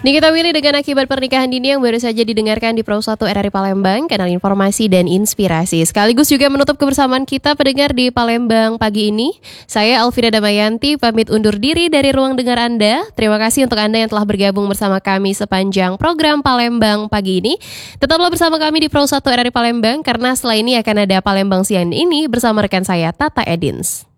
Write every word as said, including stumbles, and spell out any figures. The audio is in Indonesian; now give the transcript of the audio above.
Nikita Willy dengan Akibat Pernikahan Dini yang baru saja didengarkan di Pro satu R R I Palembang, kanal informasi dan inspirasi. Sekaligus juga menutup kebersamaan kita pendengar di Palembang pagi ini. Saya Alvira Damayanti pamit undur diri dari ruang dengar Anda. Terima kasih untuk Anda yang telah bergabung bersama kami sepanjang program Palembang pagi ini. Tetaplah bersama kami di Pro satu R R I Palembang karena setelah ini akan ada Palembang Siang ini bersama rekan saya Tata Edins.